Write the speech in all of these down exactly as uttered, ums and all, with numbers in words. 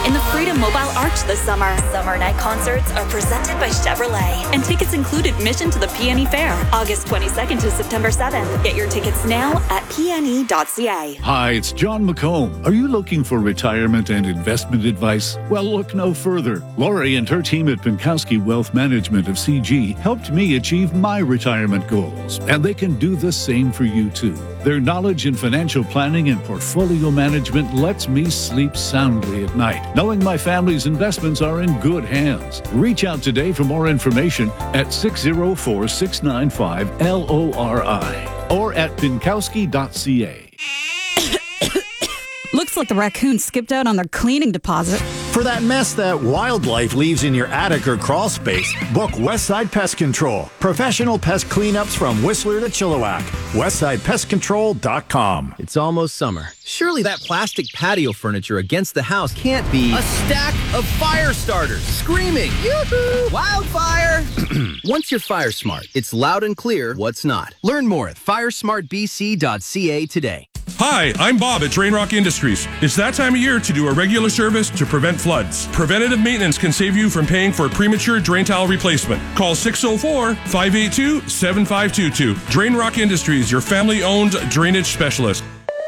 in the Freedom Mobile Arch this summer. Summer night concerts are presented by Chevrolet, and tickets include admission to the P N E Fair, August twenty-second to September seventh. Get your tickets now at P N E dot C A. Hi, it's John McComb. Are you looking for retirement and investment advice? Well, look no further. Lori and her team at Pinkowski Wealth Management of C G helped me achieve my retirement goals, and they can do the same for you too. Their knowledge in financial planning and portfolio management lets me sleep soundly at night, knowing my family's investments are in good hands. Reach out today for more information at six oh four, six nine five, L O R I or at Pinkowski dot C A. Looks like the raccoon skipped out on their cleaning deposit. For that mess that wildlife leaves in your attic or crawl space, book Westside Pest Control. Professional pest cleanups from Whistler to Chilliwack. Westside Pest Control dot com. It's almost summer. Surely that plastic patio furniture against the house can't be a stack of fire starters screaming, yoo-hoo, wildfire! Once you're fire smart, it's loud and clear what's not. Learn more at fire smart b c dot c a today. Hi, I'm Bob at Drain Rock Industries. It's that time of year to do a regular service to prevent floods. Preventative maintenance can save you from paying for a premature drain tile replacement. Call six oh four, five eight two, seven five two two. Drain Rock Industries, your family-owned drainage specialist.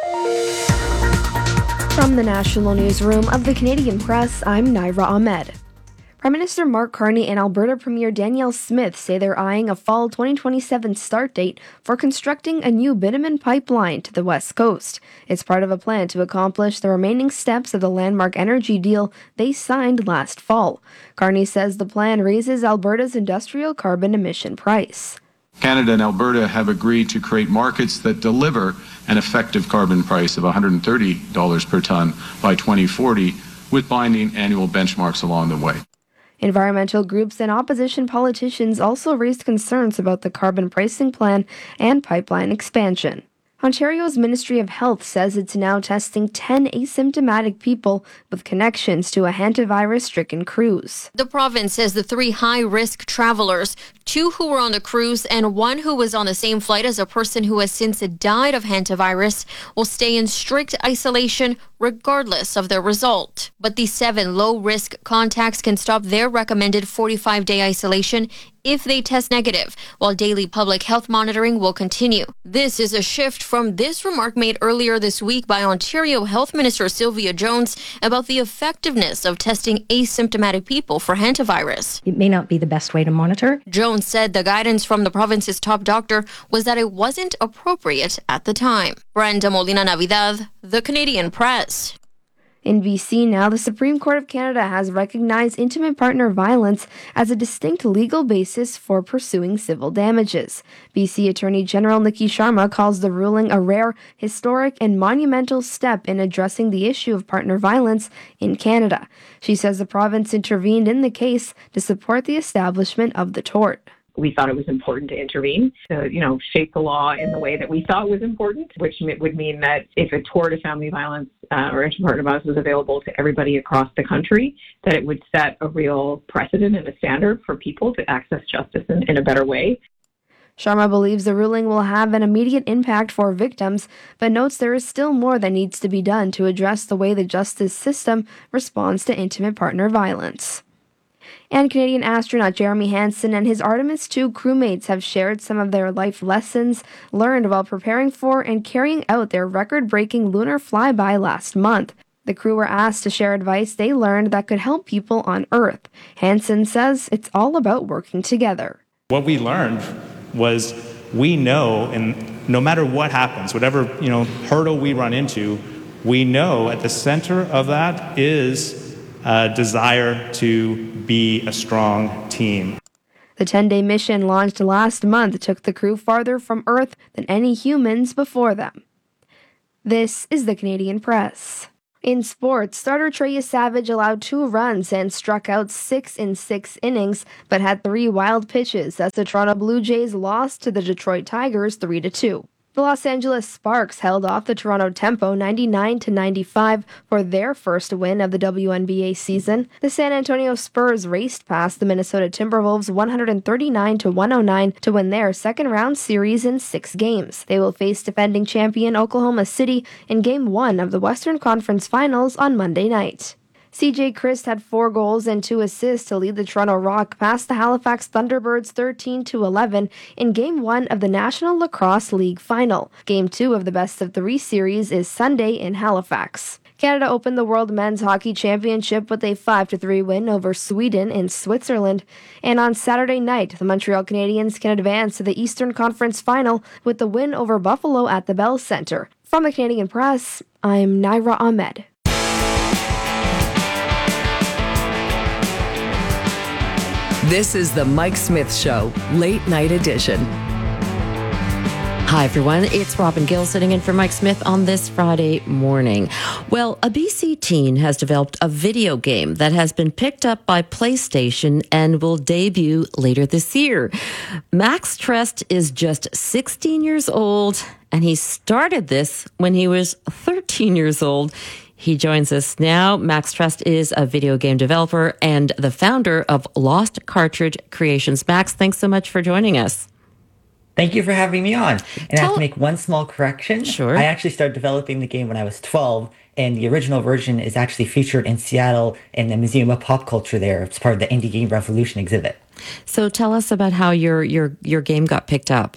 From the National Newsroom of the Canadian Press, I'm Naira Ahmed. Prime Minister Mark Carney and Alberta Premier Danielle Smith say they're eyeing a fall twenty twenty-seven start date for constructing a new bitumen pipeline to the west coast. It's part of a plan to accomplish the remaining steps of the landmark energy deal they signed last fall. Carney says the plan raises Alberta's industrial carbon emission price. Canada and Alberta have agreed to create markets that deliver an effective carbon price of one hundred thirty dollars per ton by twenty forty, with binding annual benchmarks along the way. Environmental groups and opposition politicians also raised concerns about the carbon pricing plan and pipeline expansion. Ontario's Ministry of Health says it's now testing ten asymptomatic people with connections to a hantavirus-stricken cruise. The province says the three high-risk travelers, two who were on the cruise and one who was on the same flight as a person who has since died of hantavirus, will stay in strict isolation regardless of their result. But the seven low-risk contacts can stop their recommended forty-five day isolation if they test negative, while daily public health monitoring will continue. This is a shift from this remark made earlier this week by Ontario Health Minister Sylvia Jones about the effectiveness of testing asymptomatic people for hantavirus. It may not be the best way to monitor. Jones said the guidance from the province's top doctor was that it wasn't appropriate at the time. Brenda Molina Navidad, The Canadian Press. In B C now, the Supreme Court of Canada has recognized intimate partner violence as a distinct legal basis for pursuing civil damages. B C Attorney General Nikki Sharma calls the ruling a rare, historic, and monumental step in addressing the issue of partner violence in Canada. She says the province intervened in the case to support the establishment of the tort. We thought it was important to intervene, to, you know, shape the law in the way that we thought was important, which would mean that if a tort of family violence uh, or inter-partner violence was available to everybody across the country, that it would set a real precedent and a standard for people to access justice in, in a better way. Sharma believes the ruling will have an immediate impact for victims, but notes there is still more that needs to be done to address the way the justice system responds to intimate partner violence. And Canadian astronaut Jeremy Hansen and his Artemis two crewmates have shared some of their life lessons learned while preparing for and carrying out their record-breaking lunar flyby last month. The crew were asked to share advice they learned that could help people on Earth. Hansen says it's all about working together. What we learned was we know, and no matter what happens, whatever, you know, hurdle we run into, we know at the center of that is a desire to be a strong team. The ten-day mission launched last month took the crew farther from Earth than any humans before them. This is the Canadian Press. In sports, starter Trey Savage allowed two runs and struck out six in six innings, but had three wild pitches as the Toronto Blue Jays lost to the Detroit Tigers three to two. The Los Angeles Sparks held off the Toronto Tempo ninety-nine to ninety-five for their first win of the W N B A season. The San Antonio Spurs raced past the Minnesota Timberwolves one thirty-nine to one oh nine to win their second-round series in six games. They will face defending champion Oklahoma City in Game one of the Western Conference Finals on Monday night. C J Christ had four goals and two assists to lead the Toronto Rock past the Halifax Thunderbirds thirteen to eleven in Game one of the National Lacrosse League Final. Game two of the best-of-three series is Sunday in Halifax. Canada opened the World Men's Hockey Championship with a five to three win over Sweden in Switzerland. And on Saturday night, the Montreal Canadiens can advance to the Eastern Conference Final with the win over Buffalo at the Bell Centre. From the Canadian Press, I'm Naira Ahmed. This is the Mike Smith Show, Late Night Edition. Hi, everyone. It's Robin Gill sitting in for Mike Smith on this Friday morning. Well, a B C teen has developed a video game that has been picked up by PlayStation and will debut later this year. Max Trest is just sixteen years old, and he started this when he was thirteen years old. He joins us now. Max Trest is a video game developer and the founder of Lost Cartridge Creations. Max, thanks so much for joining us. Thank you for having me on. And Tell- I have to make one small correction. Sure. I actually started developing the game when I was twelve, and the original version is actually featured in Seattle in the Museum of Pop Culture there. It's part of the Indie Game Revolution exhibit. So tell us about how your your your game got picked up.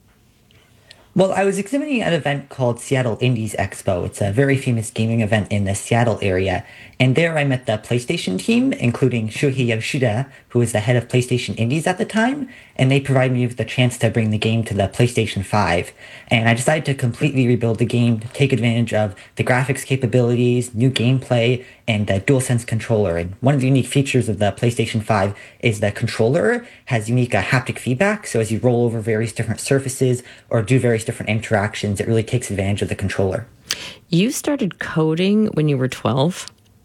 Well, I was exhibiting at an event called Seattle Indies Expo. It's a very famous gaming event in the Seattle area. And there I met the PlayStation team, including Shuhei Yoshida, who was the head of PlayStation Indies at the time. And they provided me with the chance to bring the game to the PlayStation five. And I decided to completely rebuild the game to take advantage of the graphics capabilities, new gameplay, and the DualSense controller. And one of the unique features of the PlayStation five is the controller has unique uh, haptic feedback. So as you roll over various different surfaces or do various different interactions, it really takes advantage of the controller. You started coding when you were twelve?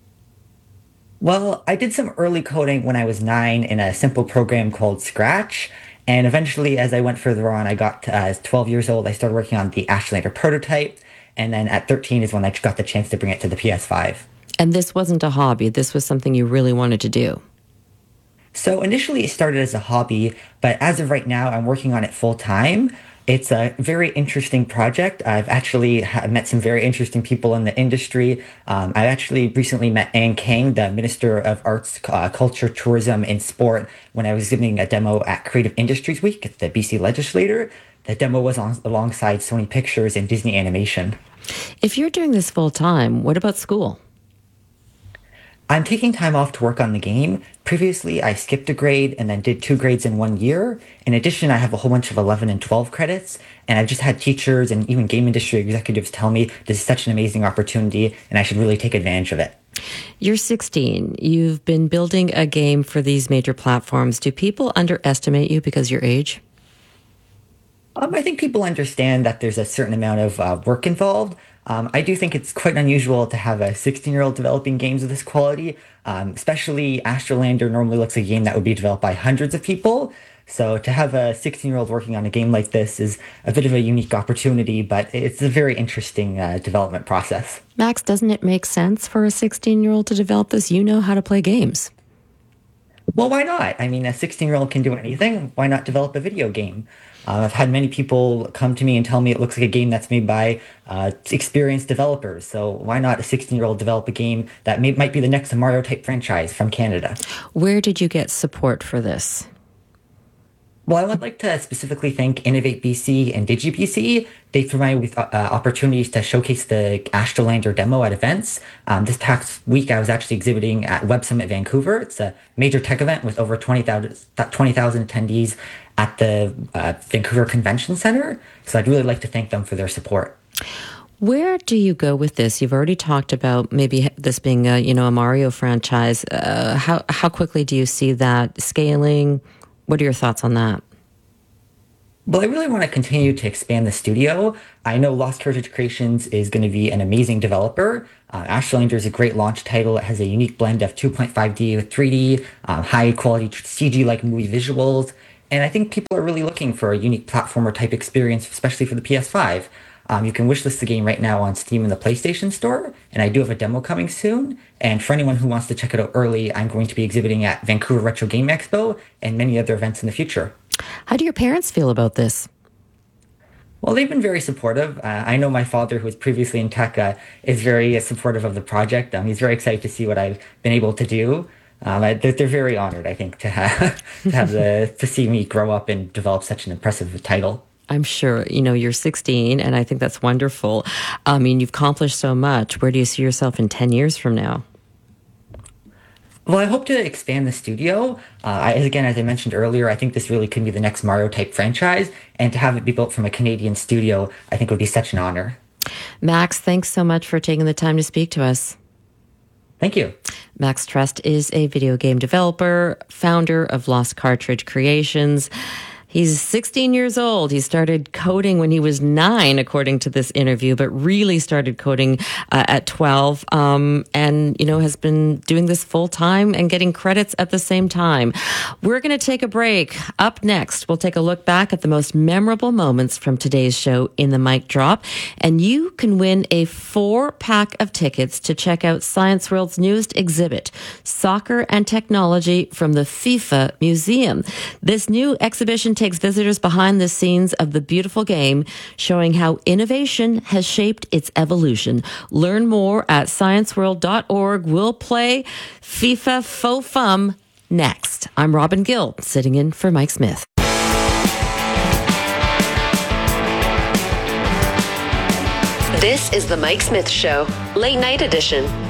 Well, I did some early coding when I was nine in a simple program called Scratch. And eventually, as I went further on, I got to uh, twelve years old, I started working on the Astronator prototype. And then at thirteen is when I got the chance to bring it to the P S five. And this wasn't a hobby. This was something you really wanted to do. So initially it started as a hobby, but as of right now, I'm working on it full time. It's a very interesting project. I've actually ha- met some very interesting people in the industry. Um, I actually recently met Ann Kang, the Minister of Arts, uh, Culture, Tourism, and Sport, when I was giving a demo at Creative Industries Week at the B C Legislature. The demo was on, alongside Sony Pictures and Disney Animation. If you're doing this full time, what about school? I'm taking time off to work on the game. Previously, I skipped a grade and then did two grades in one year. In addition, I have a whole bunch of eleven and twelve credits, and I've just had teachers and even game industry executives tell me this is such an amazing opportunity and I should really take advantage of it. You're sixteen. You've been building a game for these major platforms. Do people underestimate you because of your age? Um, I think people understand that there's a certain amount of uh, work involved. Um, I do think it's quite unusual to have a sixteen-year-old developing games of this quality, um, especially Astrolander normally looks like a game that would be developed by hundreds of people. So to have a sixteen-year-old working on a game like this is a bit of a unique opportunity, but it's a very interesting uh, development process. Max, doesn't it make sense for a sixteen-year-old to develop this? You know how to play games. Well, why not? I mean, a sixteen-year-old can do anything. Why not develop a video game? Uh, I've had many people come to me and tell me it looks like a game that's made by uh, experienced developers. So why not a sixteen-year-old develop a game that may, might be the next Mario-type franchise from Canada? Where did you get support for this? Well, I would like to specifically thank Innovate B C and DigiBC. They provide me with uh, opportunities to showcase the Astrolander demo at events. Um, this past week, I was actually exhibiting at Web Summit Vancouver. It's a major tech event with over twenty thousand attendees at the uh, Vancouver Convention Center. So I'd really like to thank them for their support. Where do you go with this? You've already talked about maybe this being a, you know, a Mario franchise. Uh, how how quickly do you see that scaling? What are your thoughts on that? Well, I really want to continue to expand the studio. I know Lost Cartridge Creations is going to be an amazing developer. Uh, Astrolander is a great launch title. It has a unique blend of two point five D with three D, um, high-quality C G-like movie visuals. And I think people are really looking for a unique platformer-type experience, especially for the P S five. Um, you can wishlist the game right now on Steam and the PlayStation Store, and I do have a demo coming soon. And for anyone who wants to check it out early, I'm going to be exhibiting at Vancouver Retro Game Expo and many other events in the future. How do your parents feel about this? Well, they've been very supportive. Uh, I know my father, who was previously in tech, uh, is very uh, supportive of the project. Um, he's very excited to see what I've been able to do. Um, I, they're, they're very honored, I think, to have to have the to see me grow up and develop such an impressive title. I'm sure, you know, you're sixteen, and I think that's wonderful. I mean, you've accomplished so much. Where do you see yourself in ten years from now? Well, I hope to expand the studio. Uh, I, again, as I mentioned earlier, I think this really could be the next Mario-type franchise, and to have it be built from a Canadian studio, I think would be such an honor. Max, thanks so much for taking the time to speak to us. Thank you. Max Trust is a video game developer, founder of Lost Cartridge Creations. He's sixteen years old. He started coding when he was nine, according to this interview, but really started coding uh, at twelve, um, and, you know, has been doing this full time and getting credits at the same time. We're going to take a break. Up next, we'll take a look back at the most memorable moments from today's show in the Mic Drop, and you can win a four pack of tickets to check out Science World's newest exhibit, Soccer and Technology from the FIFA Museum. This new exhibition takes visitors behind the scenes of the beautiful game, showing how innovation has shaped its evolution. Learn more at science world dot org. We'll play FIFA Faux Fum next. I'm Robin Gill, sitting in for Mike Smith. This is the Mike Smith Show, late night edition.